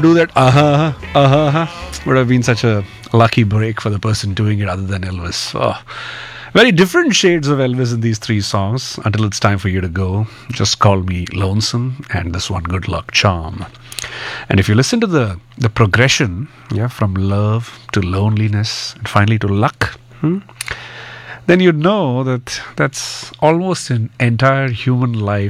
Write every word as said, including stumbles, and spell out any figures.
Do that, uh-huh, uh-huh, would have been such a lucky break for the person doing it other than Elvis. Oh, very different shades of Elvis in these three songs. Until it's time for you to go, Just Call Me Lonesome, and this one, Good Luck Charm. And if you listen to the the progression, yeah, from love to loneliness and finally to luck, hmm, then you'd know that that's almost an entire human life